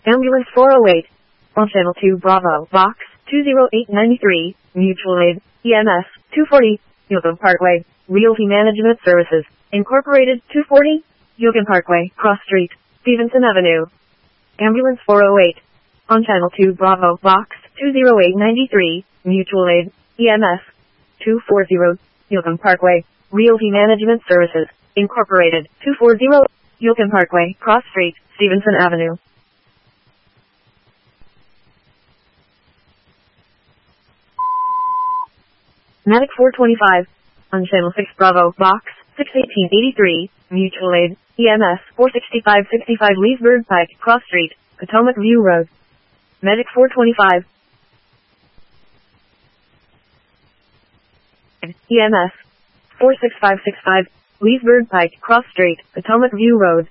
Ambulance 408. On Channel 2 Bravo, Box 20893, Mutual Aid, EMS 240, Yukon Parkway, Realty Management Services, Incorporated 240, Yukon Parkway, Cross Street, Stevenson Avenue. Ambulance 408. On Channel 2 Bravo, Box 20893, Mutual Aid, EMS 240, Yukon Parkway, Realty Management Services, Incorporated 240, Yukon Parkway, Cross Street, Stevenson Avenue. Medic 425. On Channel 6 Bravo, Box 61883, Mutual Aid, EMS 46565 Leesburg Pike, Cross Street, Potomac View Road. Medic 425. EMS 46565, Leesburg Pike, Cross Street, Potomac View Road.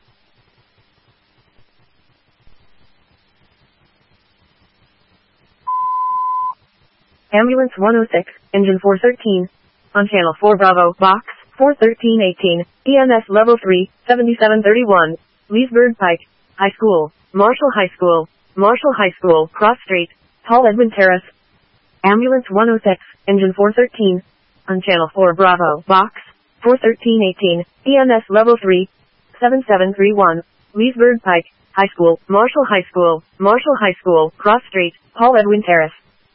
Ambulance 106, Engine 413. On Channel 4 Bravo, Box 41318, EMS Level 3, 7731, Leesburg Pike, High School, Marshall High School, Cross Street, Paul Edwin Terrace. Ambulance 106, Engine 413. On Channel 4 Bravo, Box 41318, EMS Level 3, 7731, Leesburg Pike, High School, Marshall High School, Cross Street, Paul Edwin Terrace.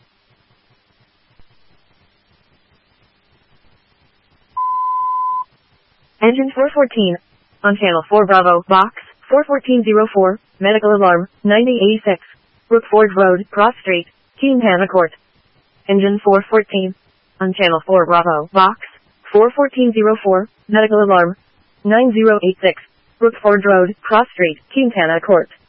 Engine 414. On Channel 4 Bravo, Box 41404, Medical Alarm, 9086, Brookford Road, Cross Street, Quintana Court. Engine 414. On Channel 4 Bravo, Box 41404, Medical Alarm, 9086, Brookford Road, Cross Street, Quintana Court.